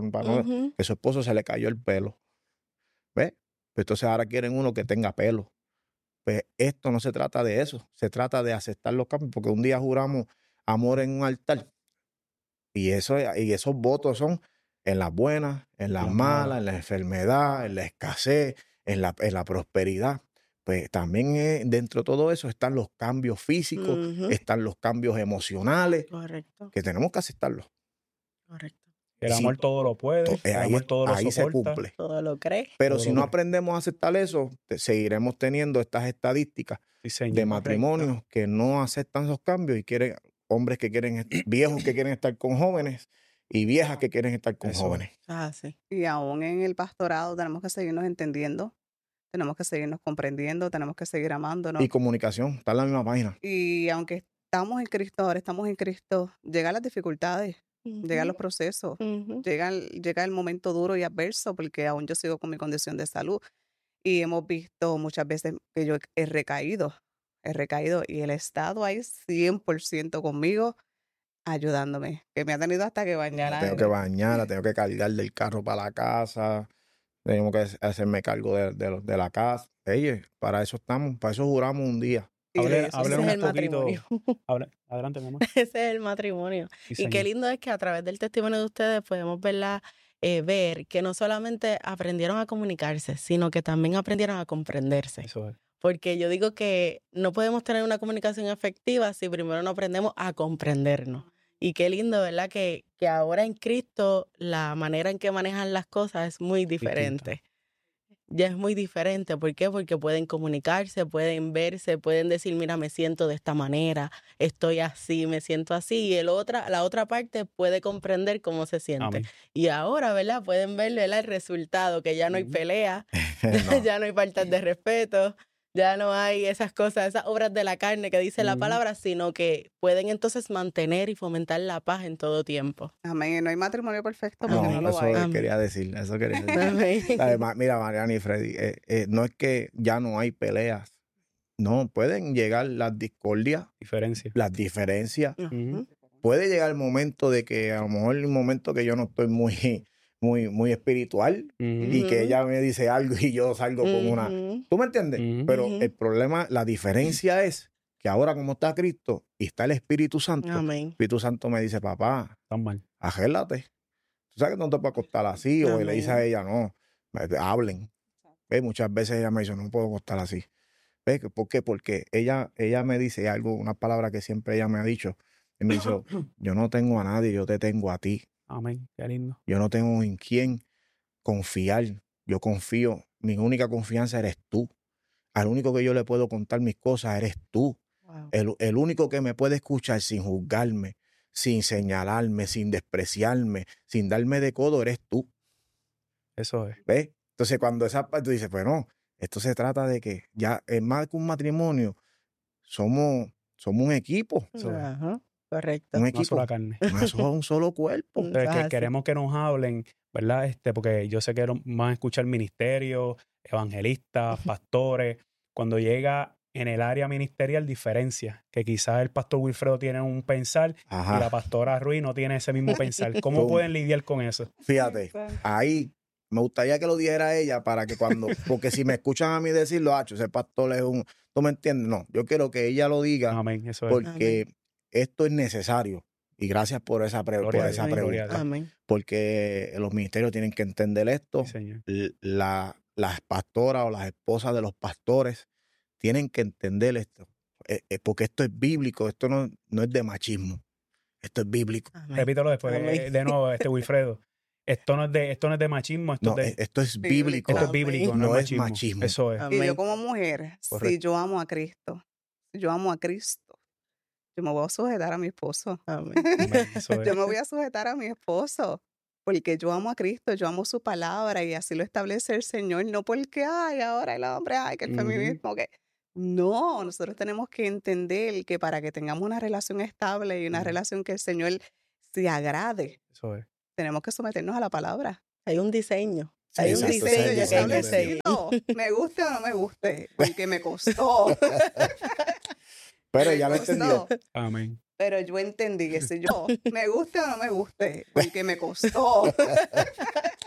Que su esposo se le cayó el pelo. ¿Ves? Pues entonces ahora quieren uno que tenga pelo. Pues esto no se trata de eso, se trata de aceptar los cambios, porque un día juramos amor en un altar y esos votos son en las buenas, en las malas, en la enfermedad, en la escasez, en la prosperidad. Pues también dentro de todo eso están los cambios físicos, están los cambios emocionales, que tenemos que aceptarlos. Correcto. El amor todo lo puede, el amor todo lo soporta. Se cumple. Todo lo cree. Pero si no aprendemos a aceptar eso, seguiremos teniendo estas estadísticas de matrimonios que no aceptan esos cambios y quieren hombres que quieren, viejos que quieren estar con jóvenes y viejas que quieren estar con jóvenes. Sí. Y aún en el pastorado tenemos que seguirnos entendiendo, tenemos que seguirnos comprendiendo, tenemos que seguir amándonos. Y comunicación, está en la misma página. Y aunque estamos en Cristo, ahora estamos en Cristo, llegan las dificultades. Llegan los procesos, llega el momento duro y adverso, porque aún yo sigo con mi condición de salud y hemos visto muchas veces que yo he recaído y él ha estado ahí 100% conmigo, ayudándome, que me ha tenido hasta que bañar. Tengo que bañarla, tengo que cargar del carro para la casa, tengo que hacerme cargo de la casa. Oye, para eso estamos, para eso juramos un día. Hablemos un poquito. Adelante, mi amor. Ese es el matrimonio. Sí, y qué lindo es que a través del testimonio de ustedes podemos ver que no solamente aprendieron a comunicarse, sino que también aprendieron a comprenderse. Eso es. Porque yo digo que no podemos tener una comunicación efectiva si primero no aprendemos a comprendernos. Y qué lindo, ¿verdad? Que ahora en Cristo la manera en que manejan las cosas es muy diferente. Ya es muy diferente. ¿Por qué? Porque pueden comunicarse, pueden verse, pueden decir, mira, me siento de esta manera, estoy así, me siento así. Y la otra parte puede comprender cómo se siente. Amén. Y ahora, ¿verdad? Pueden ver, ¿verdad? El resultado, que ya no hay pelea, ya no hay faltas de respeto, ya no hay esas cosas, esas obras de la carne que dice la palabra, sino que pueden entonces mantener y fomentar la paz en todo tiempo. Amén. No hay matrimonio perfecto. No lo hay. Eso quería decir. Mira, Mariana y Freddy, no es que ya no hay peleas. No, pueden llegar las discordias, las diferencias. Puede llegar el momento de que a lo mejor un momento que yo no estoy muy espiritual y que ella me dice algo y yo salgo con una... ¿Tú me entiendes? Pero el problema, la diferencia es que ahora como está Cristo y está el Espíritu Santo, el Espíritu Santo me dice, papá, agélate. Tú sabes que no te puedes acostar así. O le dice a ella, no, hablen. Muchas veces ella me dice, no puedo acostar así. ¿Por qué? Porque ella me dice algo, una palabra que siempre ella me ha dicho. Y me dice, yo no tengo a nadie, yo te tengo a ti. Amén, qué lindo. Yo no tengo en quién confiar. Yo confío, mi única confianza eres tú. Al único que yo le puedo contar mis cosas eres tú. Wow. El único que me puede escuchar sin juzgarme, sin señalarme, sin despreciarme, sin darme de codo, eres tú. Eso es. ¿Ves? Entonces cuando esa parte dices, pues no, esto se trata de que ya es más que un matrimonio, somos somos un equipo. Ajá, correcto. Un equipo. Una sola carne. Un solo cuerpo. Entonces, que queremos que nos hablen, ¿verdad? Porque yo sé que van a escuchar ministerios, evangelistas, pastores. Cuando llega en el área ministerial, diferencia. Que quizás el pastor Wilfredo tiene un pensar y la pastora Ruiz no tiene ese mismo pensar. ¿Cómo pueden lidiar con eso? Fíjate, ahí me gustaría que lo dijera ella para que porque si me escuchan a mí decirlo, ese pastor es un, ¿tú me entiendes? No, yo quiero que ella lo diga. Amén, eso es. Porque esto es necesario. Y gracias por esa pregunta. Amén. Porque los ministerios tienen que entender esto. Sí, las pastoras o las esposas de los pastores tienen que entender esto. Porque esto es bíblico, esto no es de machismo. Esto es bíblico. Repítelo después, de nuevo, Wilfredo. Esto no es de machismo, esto es bíblico. Esto es bíblico, no es machismo. Eso es. Y yo como mujer, si yo amo a Cristo, yo me voy a sujetar a mi esposo. Amén. Yo me voy a sujetar a mi esposo. Porque yo amo a Cristo, yo amo su palabra y así lo establece el Señor. No porque, ahora el hombre, que el feminismo, que... No, nosotros tenemos que entender que para que tengamos una relación estable y una relación que el Señor se agrade, tenemos que someternos a la palabra. Hay un diseño. Sí, hay un diseño ya establecido. Me guste o no me guste, porque me costó. Pero ya lo entendió. Amén. Pero yo entendí que si yo me guste o no me guste, porque me costó.